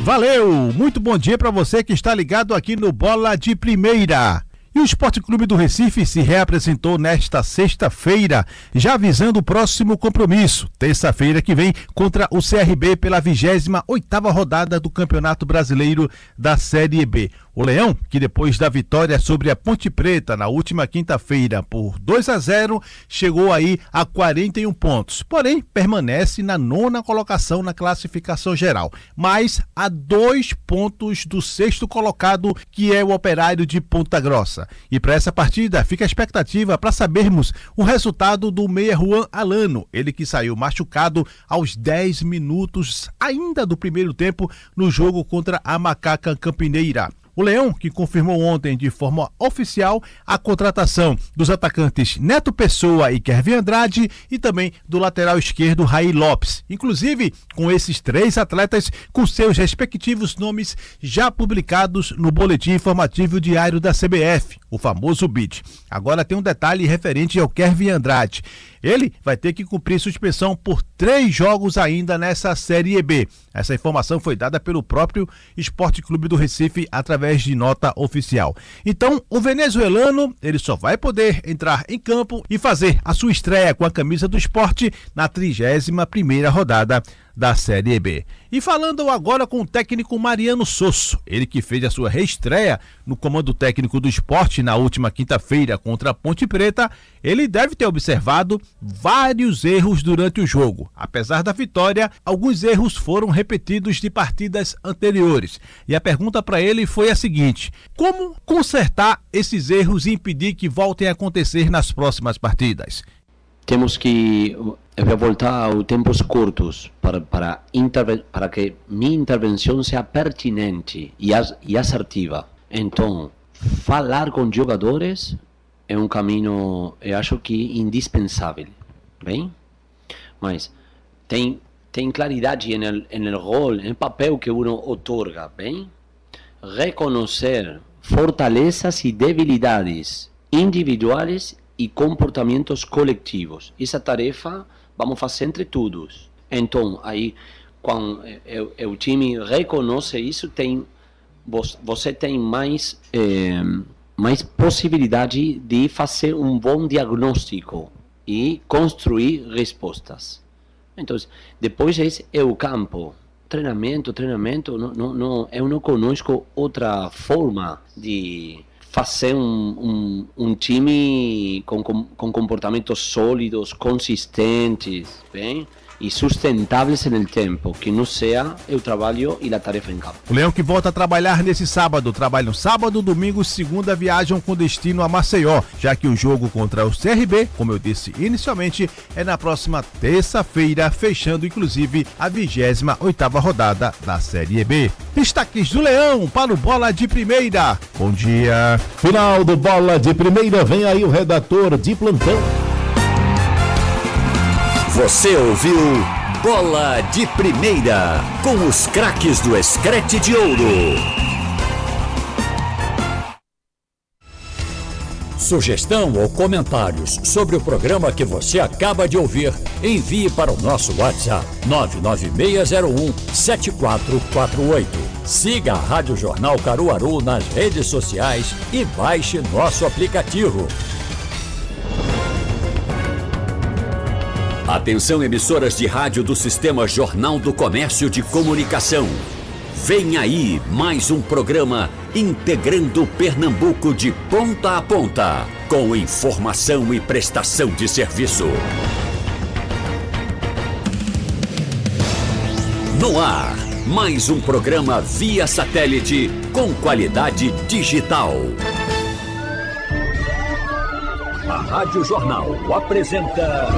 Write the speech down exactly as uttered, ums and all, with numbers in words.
Valeu! Muito bom dia para você que está ligado aqui no Bola de Primeira. E o Esporte Clube do Recife se reapresentou nesta sexta-feira, já visando o próximo compromisso, terça-feira que vem, contra o C R B pela vigésima oitava rodada do Campeonato Brasileiro da Série B. O Leão, que depois da vitória sobre a Ponte Preta na última quinta-feira por dois a zero, chegou aí a quarenta e um pontos, porém permanece na nona colocação na classificação geral, mas a dois pontos do sexto colocado, que é o Operário de Ponta Grossa. E para essa partida fica a expectativa para sabermos o resultado do meia Juan Alano, ele que saiu machucado aos dez minutos ainda do primeiro tempo no jogo contra a Macaca Campineira. O Leão, que confirmou ontem de forma oficial a contratação dos atacantes Neto Pessoa e Kevin Andrade e também do lateral esquerdo Raí Lopes. Inclusive, com esses três atletas com seus respectivos nomes já publicados no Boletim Informativo Diário da C B F, o famoso B I D. Agora tem um detalhe referente ao Kevin Andrade. Ele vai ter que cumprir suspensão por três jogos ainda nessa Série B. Essa informação foi dada pelo próprio Esporte Clube do Recife através de nota oficial. Então, o venezuelano, ele só vai poder entrar em campo e fazer a sua estreia com a camisa do Sport na trigésima primeira rodada da Série B. E falando agora com o técnico Mariano Sosso, ele que fez a sua reestreia no comando técnico do Sport na última quinta-feira contra a Ponte Preta, ele deve ter observado vários erros durante o jogo. Apesar da vitória, alguns erros foram repetidos de partidas anteriores. E a pergunta para ele foi a seguinte: como consertar esses erros e impedir que voltem a acontecer nas próximas partidas? Temos que voltar a tempos curtos para, para, interve- para que minha intervenção seja pertinente e, as- e assertiva. Então, falar com jogadores é um caminho, eu acho que indispensável, bem? Mas tem, tem claridade no no rol, no papel que uno otorga, bem? Reconhecer fortalezas e debilidades individuais e comportamentos coletivos. Essa tarefa vamos fazer entre todos. Então, aí, quando o, o time reconhece isso, tem, você tem mais, eh, mais possibilidade de fazer um bom diagnóstico e construir respostas. Então, depois é o campo. Treinamento, treinamento, não, não, não, eu não conheço outra forma de fazer um, um, um time com, com, com comportamentos sólidos, consistentes, bem? E sustentáveis no tempo, que não seja o trabalho e a tarefa em campo. O Leão que volta a trabalhar nesse sábado, trabalha no sábado, domingo, segunda viajam com destino a Maceió, já que o jogo contra o C R B, como eu disse inicialmente, é na próxima terça-feira, fechando inclusive a vigésima oitava rodada da Série B. Destaques do Leão para o Bola de Primeira. Bom dia. Final do Bola de Primeira, vem aí o redator de plantão. Você ouviu Bola de Primeira, com os craques do Screte de Ouro. Sugestão ou comentários sobre o programa que você acaba de ouvir, envie para o nosso WhatsApp nove nove seis zero um sete quatro quatro oito. Siga a Rádio Jornal Caruaru nas redes sociais e baixe nosso aplicativo. Atenção, emissoras de rádio do Sistema Jornal do Comércio de Comunicação. Vem aí mais um programa integrando Pernambuco de ponta a ponta, com informação e prestação de serviço. No ar, mais um programa via satélite com qualidade digital. A Rádio Jornal apresenta